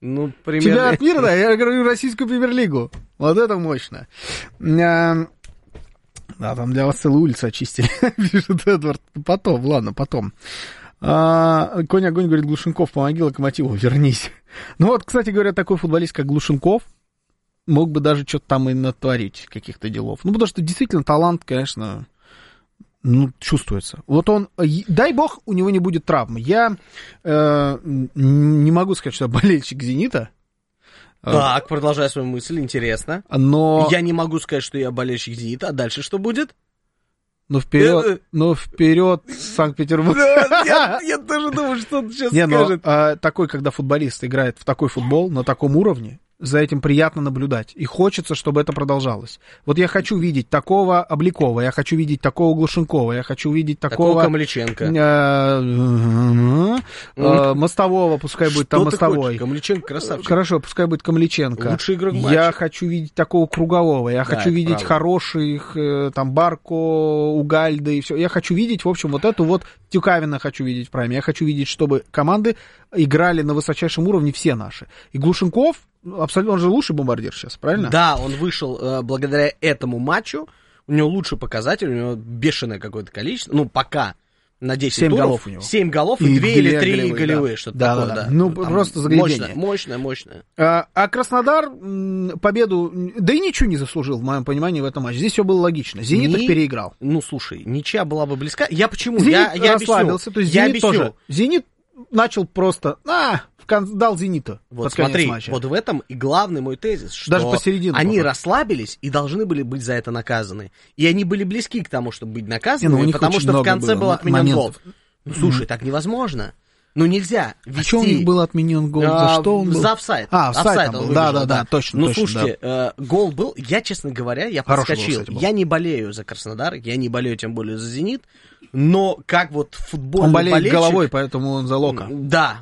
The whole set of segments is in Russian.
Ну, примерно. Чемпионат мира, да, я говорю российскую премьер-лигу. Вот это мощно. Да, там для вас целую улицу очистили, пишет Эдвард. Потом, ладно, потом. Конь Огонь говорит, Глушенков, помоги Локомотиву, вернись. Ну вот, кстати говоря, такой футболист, как Глушенков, мог бы даже что-то там и натворить, каких-то делов. Ну, потому что действительно талант, конечно, чувствуется. Вот он, дай бог, у него не будет травмы. Я не могу сказать, что я болельщик «Зенита». Так, продолжай свою мысль, интересно. Но... Я не могу сказать, что я болельщик «Зенита», а дальше что будет? Вперед, Санкт-Петербург. Я тоже думаю, что он сейчас скажет. Такой, когда футболист играет в такой футбол, на таком уровне, за этим приятно наблюдать. И хочется, чтобы это продолжалось. Вот я хочу видеть такого Обликова, я хочу видеть такого Глушенкова, я хочу видеть такого Камличенко. Мостового, пускай будет там Мостовой. Камличенко красавчик. Хорошо, пускай будет Камличенко. Лучший игрок матча. Я хочу видеть такого Кругового, я хочу видеть хороших, там, Барко, Угальды и все. Я хочу видеть, в общем, вот эту вот Тюкавина хочу видеть в прайме. Я хочу видеть, чтобы команды играли на высочайшем уровне все наши. И Глушенков, абсолютно, он же лучший бомбардир сейчас, правильно? Да, он вышел благодаря этому матчу, у него лучший показатель, у него бешеное какое-то количество, ну, пока на 10 7 туров. голов у него. 7 голов и 2 или 3 голевые, что-то такое, да. Ну, просто заглядение. Мощное. А Краснодар победу, да и ничего не заслужил, в моем понимании, в этом матче. Здесь все было логично. Зенит их переиграл. Ну, слушай, ничья была бы близка. Я почему? Зенит я расслабился, объясню. то есть Зенит тоже. Зенит начал просто... дал «Зениту». Вот смотри, вот в этом и главный мой тезис, что даже посередину они расслабились и должны были быть за это наказаны. И они были близки к тому, чтобы быть наказаны, потому что в конце был отменен гол. Ну, слушай, так невозможно. Ну, нельзя вести... А что у них был отменен гол? За что он был? За офсайд. Офсайд был. Да, точно. Ну, слушайте, гол был... Я, честно говоря, я подскочил. Я не болею за Краснодар, я не болею тем более за «Зенит», но как вот футбольный он болеет болельщик... головой, поэтому он за Лока. Да.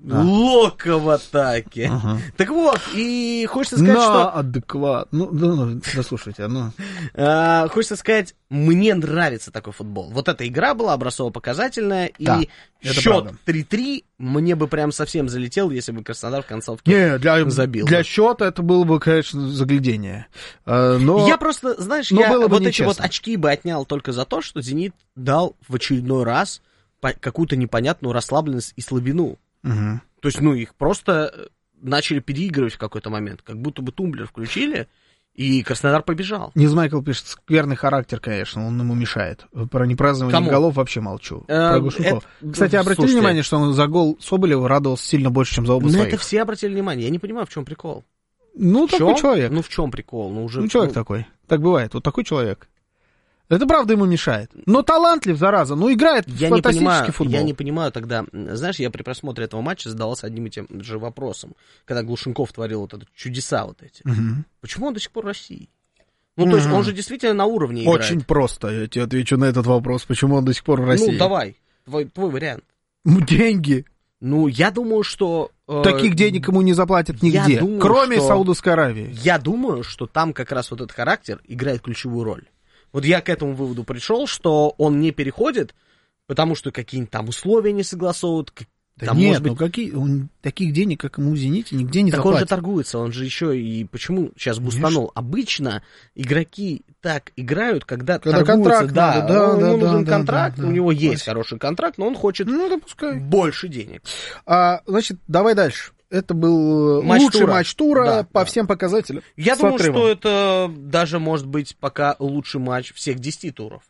Лока в атаке. Так вот, и хочется сказать, что... адекват. Слушайте, хочется сказать, мне нравится такой футбол. Вот эта игра была образцово-показательная, и счет 3-3 мне бы прям совсем залетел, если бы Краснодар в концовке забил. Для счета это было бы, конечно, заглядение. Но... Я просто, знаешь, я вот эти вот очки бы отнял только за то, что «Зенит» дал в очередной раз какую-то непонятную расслабленность и слабину. Угу. То есть, их просто начали переигрывать в какой-то момент, как будто бы тумблер включили, и Краснодар побежал. Низмайкл пишет, скверный характер, празднование он ему мешает. Про непразднование голов вообще молчу. Про Глушенкова. Кстати, обратили внимание, что он за гол Соболева радовался сильно больше, чем за оба своих? Это все обратили внимание, я не понимаю, в чем прикол. Такой человек. В чем прикол? Человек такой. Так бывает, вот такой человек. Это правда ему мешает. Но талантлив, зараза. Играет в фантастический футбол. Я не понимаю тогда... Знаешь, я при просмотре этого матча задавался одним и тем же вопросом. Когда Глушенков творил вот это чудеса вот эти. Угу. Почему он до сих пор в России? То есть он же действительно на уровне играет. Очень просто, я тебе отвечу на этот вопрос. Почему он до сих пор в России? Давай, твой вариант. Деньги. Я думаю, что... Таких денег ему не заплатят нигде, кроме Саудовской Аравии. Я думаю, что там как раз вот этот характер играет ключевую роль. Вот я к этому выводу пришел, что он не переходит, потому что какие-нибудь там условия не согласовывают. Да там, нет, может быть... он таких денег, как ему в «Зените», нигде не заплатит. Так он же торгуется, он же еще и... Почему сейчас бустанул? Обычно игроки так играют, когда торгуются. Контракт надо, ему нужен контракт, у него есть хороший контракт, но он хочет больше денег. Значит, давай дальше. Это был лучший матч тура по всем показателям. Я думаю, что это даже может быть пока лучший матч всех 10 туров.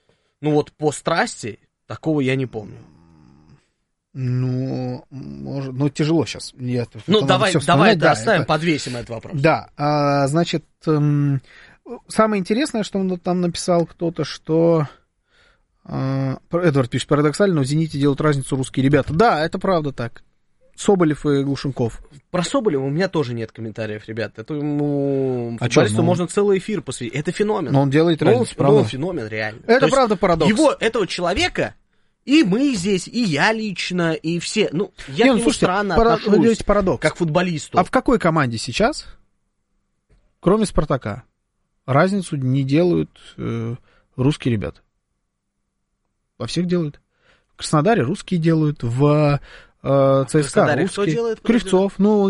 По страсти такого я не помню. Тяжело сейчас. Давай оставим, подвесим этот вопрос. Да, значит, самое интересное, что он там написал кто-то, что... Эдвард пишет, парадоксально, но в «Зените» делают разницу русские ребята. Да, это правда так. Соболев и Глушенков. Про Соболева у меня тоже нет комментариев, ребят. Это футболисту можно целый эфир посвятить. Это феномен. Но он делает разницу, правда. Он феномен, реально. Это правда парадокс. Этого человека, и мы здесь, и я лично, и все. Я к нему странно отношусь, парадокс. как футболисту. А в какой команде сейчас, кроме «Спартака», разницу не делают русские ребята? Во всех делают. В Краснодаре русские делают, в ЦСКА русские. Кто делает? Кривцов,